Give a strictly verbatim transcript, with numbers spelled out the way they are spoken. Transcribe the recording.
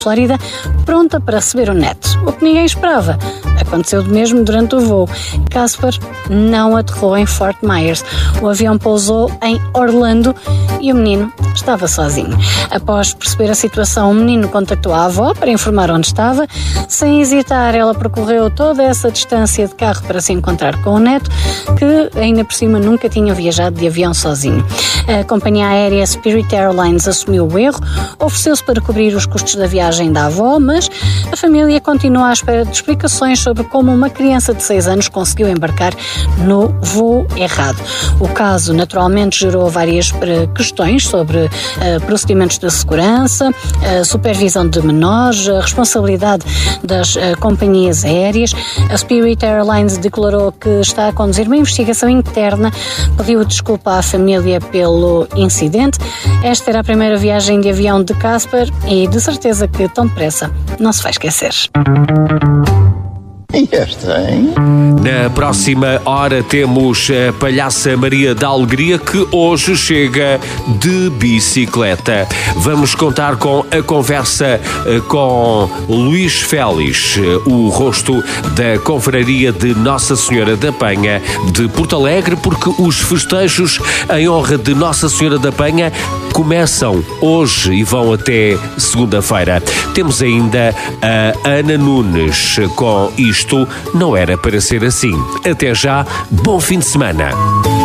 Flórida, pronta para receber o neto. O que ninguém esperava. Aconteceu mesmo durante o voo. Casper não aterrou em Fort Myers. O avião pousou em Orlando e o menino estava sozinho. Após perceber a situação, o menino contactou a avó para informar onde estava. Sem hesitar, ela percorreu toda essa distância de carro para se encontrar com o neto, que ainda por cima nunca tinha viajado de avião sozinho. A companhia aérea Spirit Airlines assumiu o erro, ofereceu-se para cobrir os custos da viagem da avó, mas a família continua à espera de explicações sobre como uma criança de seis anos conseguiu embarcar no voo errado. O caso naturalmente gerou várias questões sobre uh, procedimentos de segurança, uh, supervisão de menores, a responsabilidade das uh, companhias aéreas. A Spirit Airlines declarou que está a conduzir uma investigação interna, pediu desculpa à família pelo incidente. Esta era a primeira viagem de avião de Casper e de certeza que tão depressa não se vai esquecer. E esta, hein? Na próxima hora temos a palhaça Maria da Alegria, que hoje chega de bicicleta. Vamos contar com a conversa com Luís Félix, o rosto da Confraria de Nossa Senhora da Penha de Porto Alegre, porque os festejos em honra de Nossa Senhora da Penha começam hoje e vão até segunda-feira. Temos ainda a Ana Nunes com Isto Não Era Para Ser Assim. Até já, bom fim de semana.